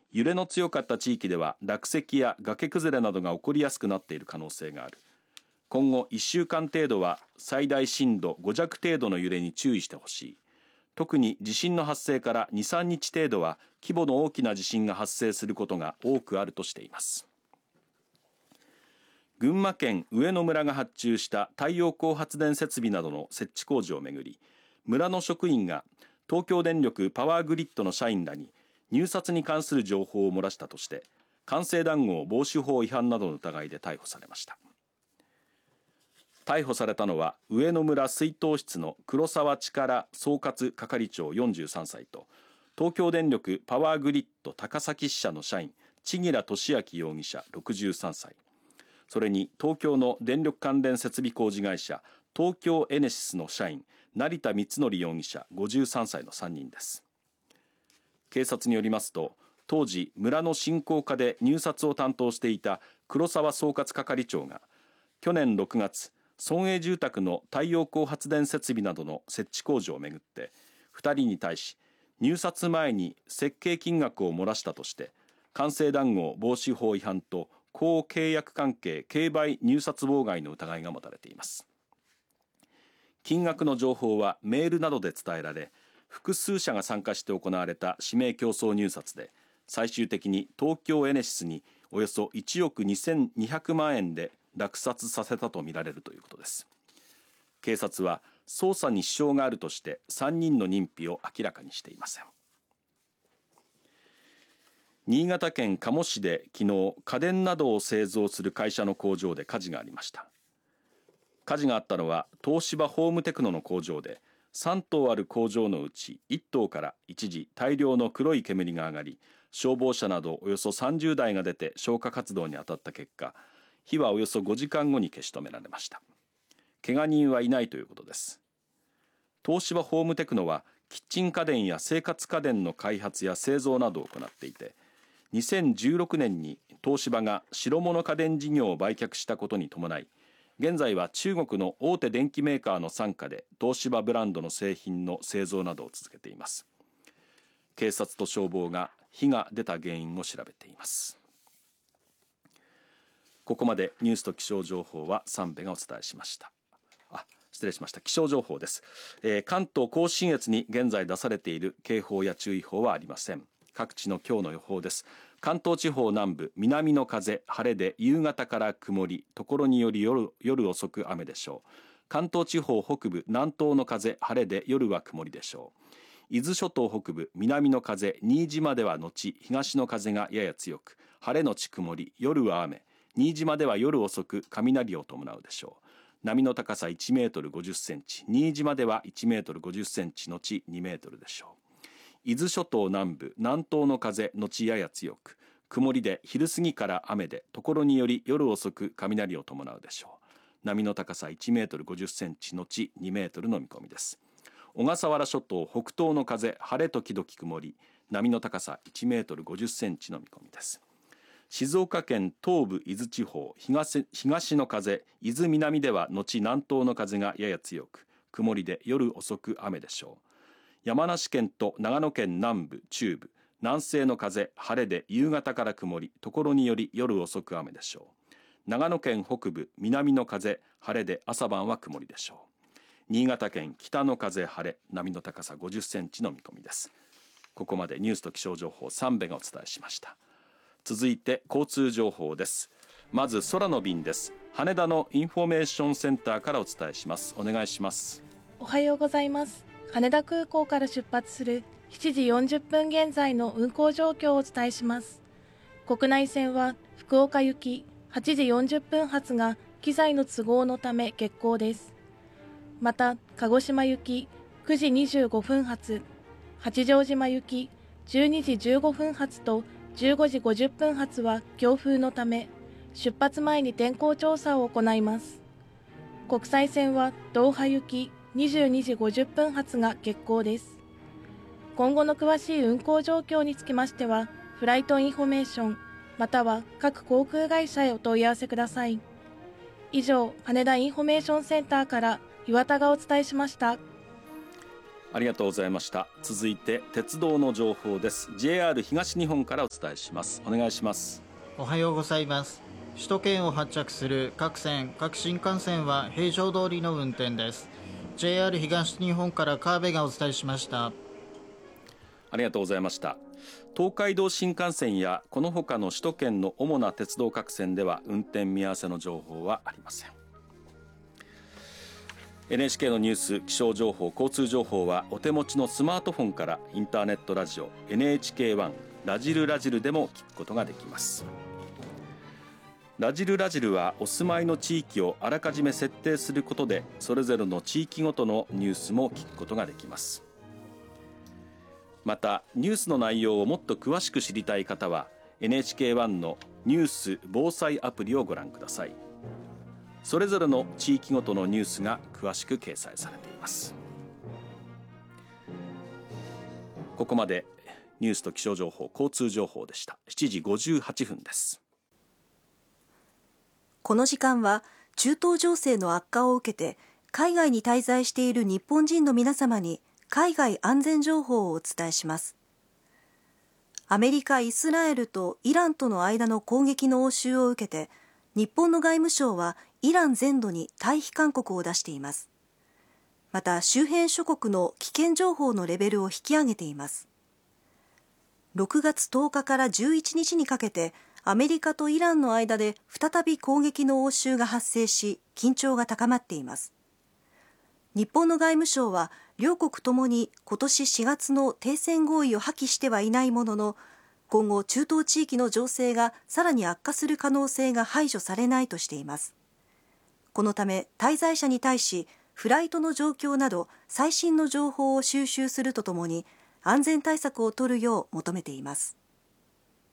揺れの強かった地域では落石や崖崩れなどが起こりやすくなっている可能性がある。今後1週間程度は最大震度5弱程度の揺れに注意してほしい。特に地震の発生から2、3日程度は規模の大きな地震が発生することが多くあるとしています。群馬県上野村が発注した太陽光発電設備などの設置工事をめぐり、村の職員が東京電力パワーグリッドの社員らに入札に関する情報を漏らしたとして官製談合防止法違反などの疑いで逮捕されました。逮捕されたのは上野村水筒室の黒沢力総括係長43歳と東京電力パワーグリッド高崎支社の社員千木良俊明容疑者63歳、それに東京の電力関連設備工事会社東京エネシスの社員成田光則容疑者53歳の3人です。警察によりますと、当時村の振興課で入札を担当していた黒沢総括係長が去年6月、村営住宅の太陽光発電設備などの設置工事をめぐって2人に対し入札前に設計金額を漏らしたとして官製談合防止法違反と公契約関係競売入札妨害の疑いが持たれています。金額の情報はメールなどで伝えられ、複数社が参加して行われた指名競争入札で最終的に東京エネシスにおよそ1億2200万円で落札させたとみられるということです。警察は捜査に支障があるとして3人の認否を明らかにしていません。新潟県加茂市で昨日家電などを製造する会社の工場で火事がありました。火事があったのは東芝ホームテクノの工場で3棟ある工場のうち1棟から一時大量の黒い煙が上がり、消防車などおよそ30台が出て消火活動に当たった結果、火はおよそ5時間後に消し止められました。怪我人はいないということです。東芝ホームテクノはキッチン家電や生活家電の開発や製造などを行っていて、2016年に東芝が白物家電事業を売却したことに伴い、現在は中国の大手電機メーカーの傘下で東芝ブランドの製品の製造などを続けています。警察と消防が火が出た原因を調べています。ここまでニュースと気象情報は三部がお伝えしました。失礼しました。気象情報です。関東甲信越に現在出されている警報や注意報はありません。各地の今日の予報です。関東地方南部、南の風、晴れで夕方から曇り、ところにより夜遅く雨でしょう。関東地方北部、南東の風、晴れで夜は曇りでしょう。伊豆諸島北部、南の風、新島では後、東の風がやや強く、晴れのち曇り、夜は雨。新島では夜遅く雷を伴うでしょう。波の高さ1メートル50センチ、新島では1メートル50センチのち2メートルでしょう。伊豆諸島南部、南東の風のちやや強く、曇りで昼過ぎから雨で、ところにより夜遅く雷を伴うでしょう。波の高さ1メートル50センチのち2メートルの見込みです。小笠原諸島北東の風、晴れ時々曇り、波の高さ1メートル50センチの見込みです。静岡県東部伊豆地方、東の風、伊豆南では後南東の風がやや強く、曇りで夜遅く雨でしょう。山梨県と長野県南部、中部、南西の風、晴れで夕方から曇り、ところにより夜遅く雨でしょう。長野県北部、南の風、晴れで朝晩は曇りでしょう。新潟県北の風、晴れ、波の高さ50センチの見込みです。ここまでニュースと気象情報3部がお伝えしました。続いて交通情報です。まず空の便です。羽田のインフォメーションセンターからお伝えします。お願いします。 おはようございます。羽田空港から出発する7時40分現在の運航状況をお伝えします。国内線は福岡行き8時40分発が機材の都合のため欠航です。また鹿児島行き9時25分発、八丈島行き12時15分発と15時50分発は強風のため出発前に天候調査を行います。国際線はドーハ行き22時50分発が欠航です。今後の詳しい運航状況につきましてはフライトインフォメーションまたは各航空会社へお問い合わせください。以上、羽田インフォメーションセンターから岩田がお伝えしました。 ありがとうございました。続いて鉄道の情報です。 JR 東日本からお伝えします。お願いします。 おはようございます。首都圏を発着する各線各新幹線は平常通りの運転です。 JR 東日本から川辺がお伝えしました。 ありがとうございました。東海道新幹線やこの他の首都圏の主な鉄道各線では運転見合わせの情報はありません。 NHK のニュース、気象情報、交通情報はお手持ちのスマートフォンからインターネットラジオ NHK1 ラジルラジルでも聞くことができます。ラジルラジルはお住まいの地域をあらかじめ設定することでそれぞれの地域ごとのニュースも聞くことができます。またニュースの内容をもっと詳しく知りたい方は NHK1 のニュース防災アプリをご覧ください。それぞれの地域ごとのニュースが詳しく掲載されています。ここまでニュースと気象情報、交通情報でした。7時58分です。 この時間は中東情勢の悪化を受けて海外に滞在している日本人の皆様に海外安全情報をお伝えします。アメリカ、イスラエルとイランとの間の攻撃の応酬を受けて日本の外務省はイラン全土に退避勧告を出しています。また周辺諸国の危険情報のレベルを引き上げています。6月10日から11日にかけてアメリカとイランの間で再び攻撃の応酬が発生し緊張が高まっています。日本の外務省は両国ともに今年4月の停戦合意を破棄してはいないものの今後中東地域の情勢がさらに悪化する可能性が排除されないとしています。このため滞在者に対しフライトの状況など最新の情報を収集するとともに安全対策を取るよう求めています。